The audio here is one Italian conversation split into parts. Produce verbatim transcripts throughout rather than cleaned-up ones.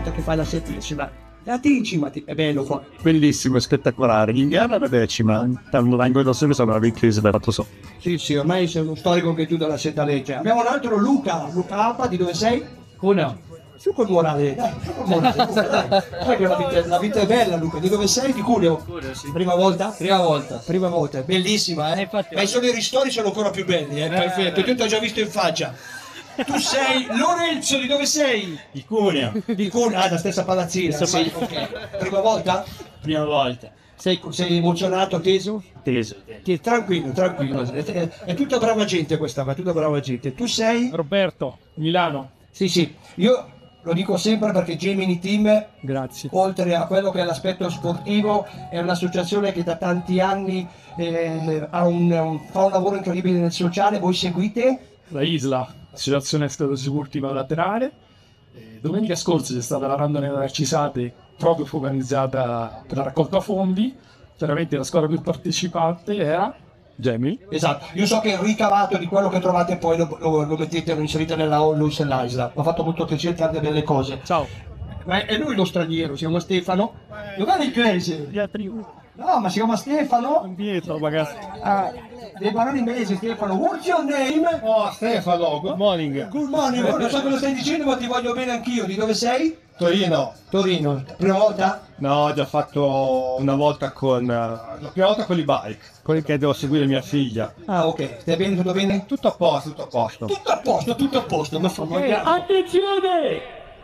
volta che fai la settimana. La dici, ma ti... è bello qua. Bellissimo, spettacolare. In gara la decima, tanto l'angolo solo sono riprese da fatto so. Sì, sì, ormai sei uno storico che chiude la setta legge. Abbiamo un altro Luca, Luca Appa, di dove sei? Cuneo. Su col morale, dai, su col morale, Luca, dai. Sai che la vita, la vita è bella, Luca. Di dove sei? Di Cuneo? Cuneo, sì. Prima volta? Prima volta. Prima volta, è bellissima, eh? Eh, infatti- Ma solo i ristori sono ancora più belli, eh? Perfetto, io ti ho già visto in faccia. Tu sei Lorenzo, di dove sei? Di Cuneo. Di Cuneo, ah, la stessa palazzina, sì, ok. Prima volta? Prima volta. Sei, sei emozionato, teso? Teso. Ti- Tranquillo, tranquillo. È, è- è tutta brava gente questa, ma è tutta brava gente. Tu sei? Roberto, Milano. Sì, sì, io lo dico sempre perché Gemini Team, Grazie. oltre a quello che è l'aspetto sportivo, è un'associazione che da tanti anni eh, ha un- un- fa un lavoro incredibile nel sociale. Voi seguite? La Isla, Associazione Sportiva Laterale. Eh, domenica scorsa c'è stata la randonnée delle Arcisate, proprio focalizzata per la raccolta fondi. Veramente la squadra più partecipante era Gemini. Esatto, io so che il ricavato di quello che trovate poi lo, lo, lo mettete, lo inserite nella Onlus e l'Isla. Mi ha fatto molto piacere, tante belle cose. Ciao. Ma è lui lo straniero, si chiama Stefano? Dov'è l'inglese? Gli altri No, ma si chiama Stefano? dietro, ragazzi. Ah, devi parlare inglese, Stefano. What's your name? Oh, Stefano, Good morning. Good morning, non so cosa stai dicendo, ma ti voglio bene anch'io. Di dove sei? Torino. Torino. Prima volta? No, ho già fatto una volta con... eh, la prima volta con i bike, quelli che devo seguire mia figlia. Ah, ok. Stai bene, tutto bene? Tutto a posto, tutto a posto. Tutto a posto, tutto a posto. Ma fa Attenzione!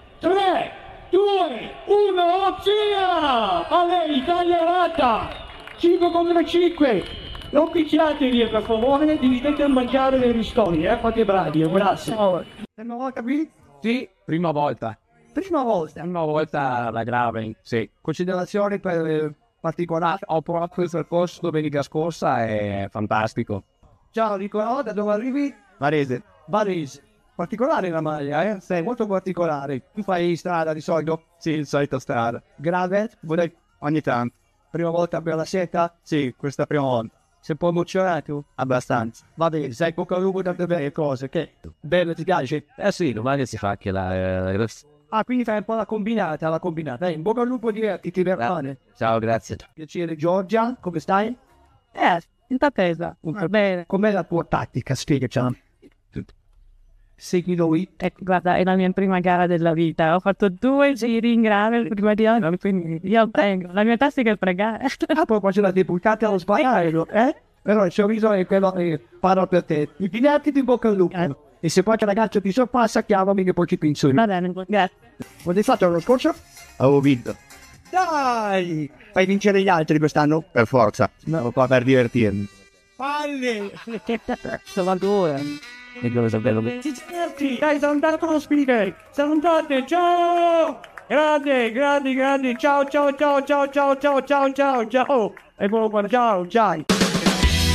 tre, due, uno, via! A lei, tagliata! cinque contro cinque! Non picchiatevi, per favore, dividete a mangiare le ristori, eh? Fate bravi, grazie. Prima volta qui? Sì, prima volta. Prima volta. Una volta la grave, sì. Considerazioni per eh, particolari? Ho provato il percorso domenica scorsa, è fantastico. Ciao Nicolò, da dove arrivi? Varese. Varese. Particolare la maglia, eh? Sei molto particolare. Tu fai strada di solito? Sì, il solito strada. Grave? Vorrei... Ogni tanto. Prima volta per la seta? Sì, questa prima volta. Sei un po' emozionato? Abbastanza. Va bene, sai poco a lungo tante belle cose, che bello, ti piace? Eh sì, domani si fa anche la... eh, Ah, quindi fai un po' la combinata, la combinata. Eh, in bocca al lupo, divertiti, bene. Ciao, grazie. Piacere, Giorgia, come stai? Eh, in attesa. Va bene. Com'è la tua tattica? Spiegacela. Segui lui. Ecco, guarda, è la mia prima gara della vita. Ho fatto due giri in grave prima di oggi, quindi io tengo. La mia tattica è pregare. Ah, poi quando la deputata allo sbagliare, eh? Però il sorriso è quello che parlo per te. I biglietti di bocca al lupo. Eh. E se poi c'è ragazzo ti sorpassa, chiamami che poi ci penso. Va bene, grazie. Cosa hai fatto l'anno scorso? Avevo vinto. Dai! Fai vincere gli altri quest'anno? Per forza. No, qua per divertirmi. Palle! Sono due. E cosa bello. Dai, sono andato con lo speaker! Sono andate, ciao! Grande, grandi, grandi, ciao, ciao, ciao, ciao, ciao, ciao, ciao, ciao, ciao! Eccolo qua, ciao, ciao!